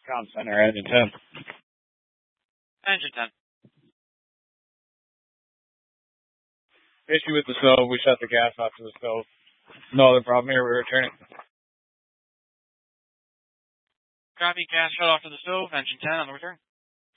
Town Center, engine 10. Engine 10. Issue with the stove. We shut the gas off to the stove. No other problem here. We're returning. Copy, gas shut off to the stove. Engine 10 on the return.